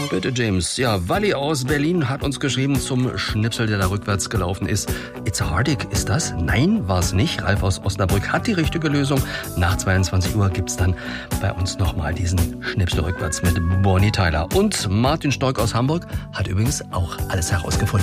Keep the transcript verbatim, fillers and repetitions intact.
Bitte, James. Ja, Wally aus Berlin hat uns geschrieben zum Schnipsel, der da rückwärts gelaufen ist. It's a Hardig, ist das? Nein, war es nicht. Ralf aus Osnabrück hat die richtige Lösung. Nach zweiundzwanzig Uhr gibt's dann bei uns nochmal diesen Schnipsel rückwärts mit Bonnie Tyler. Und Martin Stork aus Hamburg hat übrigens auch alles herausgefunden.